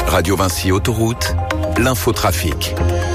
Radio Vinci Autoroute, l'infotrafic.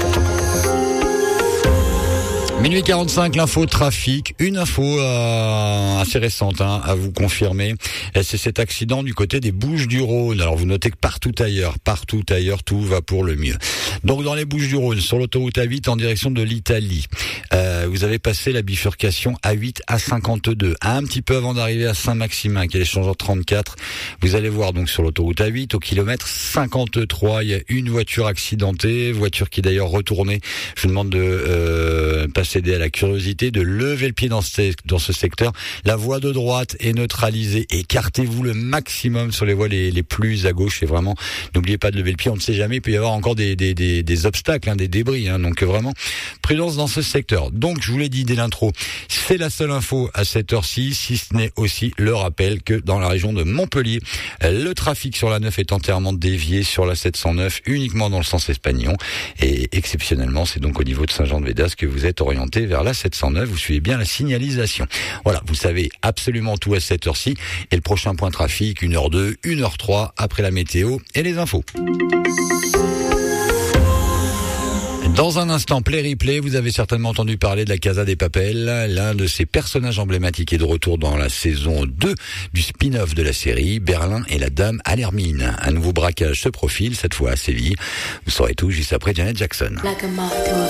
Minuit 45, l'info trafic. Une info assez récente à vous confirmer. C'est cet accident du côté des Bouches-du-Rhône. Alors vous notez que partout ailleurs, tout va pour le mieux. Donc dans les Bouches-du-Rhône, sur l'autoroute A8 en direction de l'Italie, vous avez passé la bifurcation A8 à 52, un petit peu avant d'arriver à Saint-Maximin, qui est l'échangeur 34. Vous allez voir donc sur l'autoroute A8 au kilomètre 53, il y a une voiture accidentée, voiture qui d'ailleurs retournée. Je vous demande de céder à la curiosité, de lever le pied dans ce secteur. La voie de droite est neutralisée. Écartez-vous le maximum sur les voies les plus à gauche. Et vraiment, n'oubliez pas de lever le pied. On ne sait jamais, il peut y avoir encore des obstacles, des débris. Donc vraiment, prudence dans ce secteur. Donc, je vous l'ai dit dès l'intro, c'est la seule info à cette heure-ci, si ce n'est aussi le rappel que dans la région de Montpellier, le trafic sur la 9 est entièrement dévié sur la 709, uniquement dans le sens Espagnon. Et exceptionnellement, c'est donc au niveau de Saint-Jean-de-Védas que vous êtes orienté vers la 709, vous suivez bien la signalisation. Voilà, vous savez absolument tout à cette heure-ci. Et le prochain point trafic, 1h02, 1h03, après la météo et les infos. Dans un instant, Play-Replay, vous avez certainement entendu parler de la Casa des Papel. L'un de ses personnages emblématiques est de retour dans la saison 2 du spin-off de la série, Berlin et la Dame à l'Hermine. Un nouveau braquage se profile, cette fois à Séville. Vous saurez tout juste après Janet Jackson.